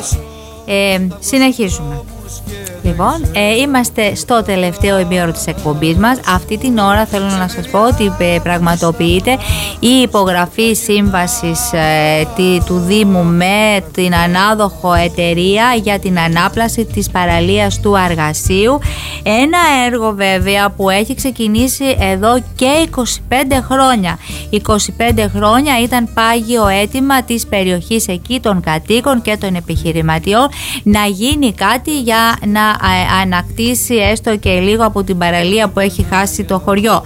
Συνεχίζουμε. Λοιπόν, είμαστε στο τελευταίο ημίωρο της εκπομπής μας. Αυτή την ώρα θέλω να σας πω ότι πραγματοποιείται η υπογραφή σύμβασης του Δήμου με την ανάδοχο εταιρεία για την ανάπλαση της παραλίας του Αργασίου. Ένα έργο βέβαια που έχει ξεκινήσει εδώ και 25 χρόνια. 25 χρόνια ήταν πάγιο αίτημα της περιοχής εκεί, των κατοίκων και των επιχειρηματιών, να γίνει κάτι για να ανακτήσει έστω και λίγο από την παραλία που έχει χάσει το χωριό.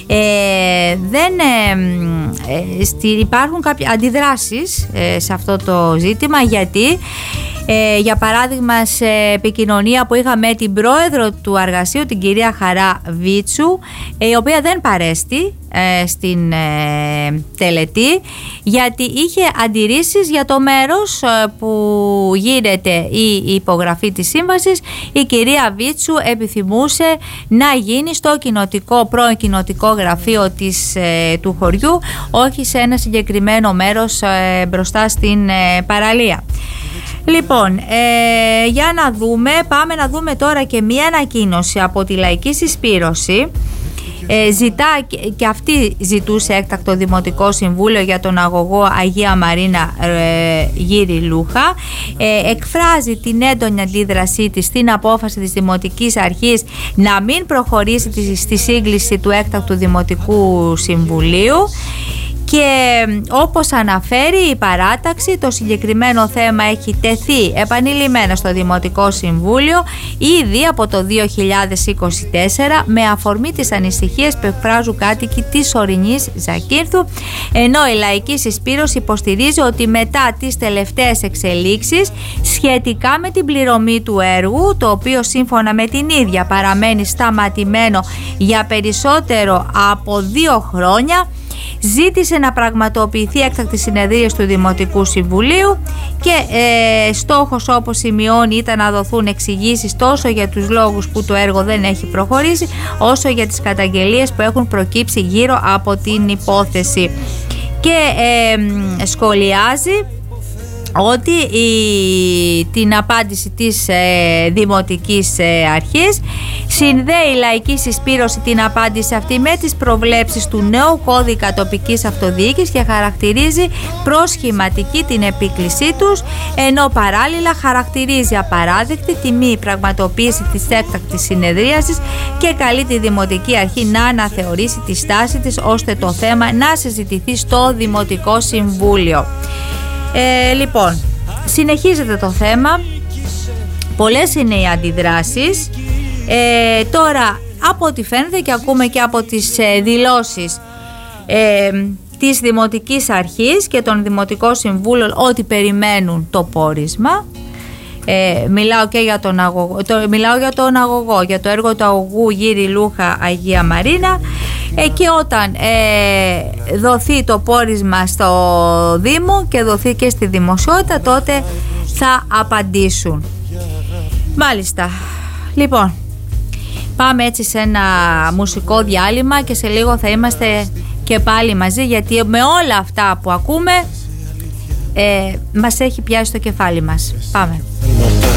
Υπάρχουν κάποιες αντιδράσεις σε αυτό το ζήτημα, γιατί για παράδειγμα σε επικοινωνία που είχαμε με την πρόεδρο του Αργασίου, την κυρία Χαρά Βίτσου, η οποία δεν παρέστη στην τελετή, γιατί είχε αντιρρήσεις για το μέρος που γίνεται η υπογραφή της σύμβασης. Η κυρία Βίτσου επιθυμούσε να γίνει στο πρώην κοινοτικό γραφείο του χωριού, όχι σε ένα συγκεκριμένο μέρος μπροστά στην παραλία. Λοιπόν, για να δούμε, πάμε να δούμε τώρα και μία ανακοίνωση από τη Λαϊκή Συσπήρωση. Και αυτή ζητούσε έκτακτο Δημοτικό Συμβούλιο για τον αγωγό Αγία Μαρίνα Γύρι Λούχα. Εκφράζει την έντονη αντίδρασή της στην απόφαση της Δημοτικής Αρχής να μην προχωρήσει στη σύγκληση του έκτακτου Δημοτικού Συμβουλίου. Και όπως αναφέρει η παράταξη, το συγκεκριμένο θέμα έχει τεθεί επανειλημμένα στο Δημοτικό Συμβούλιο ήδη από το 2024 με αφορμή τις ανησυχίες που εκφράζουν κάτοικοι της ορεινής Ζακύρθου, ενώ η Λαϊκή Συσπήρωση υποστηρίζει ότι μετά τις τελευταίες εξελίξεις σχετικά με την πληρωμή του έργου, το οποίο σύμφωνα με την ίδια παραμένει σταματημένο για περισσότερο από 2 χρόνια, ζήτησε να πραγματοποιηθεί έκτακτη συνεδρίαση του Δημοτικού Συμβουλίου και στόχος, όπως σημειώνει, ήταν να δοθούν εξηγήσεις τόσο για τους λόγους που το έργο δεν έχει προχωρήσει, όσο για τις καταγγελίες που έχουν προκύψει γύρω από την υπόθεση. Και σχολιάζει ότι την απάντηση της Δημοτικής Αρχής συνδέει η Λαϊκή Συσπήρωση την απάντηση αυτή με τις προβλέψεις του νέου κώδικα τοπικής αυτοδιοίκησης και χαρακτηρίζει προσχηματική την επίκλησή τους, ενώ παράλληλα χαρακτηρίζει απαράδεκτη τη μη πραγματοποίηση της έκτακτης συνεδρίασης και καλεί τη Δημοτική Αρχή να αναθεωρήσει τη στάση της ώστε το θέμα να συζητηθεί στο Δημοτικό Συμβούλιο. Λοιπόν, συνεχίζεται το θέμα, πολλές είναι οι αντιδράσεις. Τώρα, από ό,τι φαίνεται και ακούμε και από τις δηλώσεις της Δημοτικής Αρχής και των Δημοτικών Συμβούλων ότι περιμένουν το πόρισμα. Μιλάω και για τον αγωγό, για το έργο του αγωγού Γύρι Λούχα Αγία Μαρίνα, και όταν δοθεί το πόρισμα στο Δήμο και δοθεί και στη δημοσιότητα, τότε θα απαντήσουν. Μάλιστα. Λοιπόν, πάμε έτσι σε ένα μουσικό διάλειμμα και σε λίγο θα είμαστε και πάλι μαζί, γιατί με όλα αυτά που ακούμε μας έχει πιάσει το κεφάλι μας. Πάμε.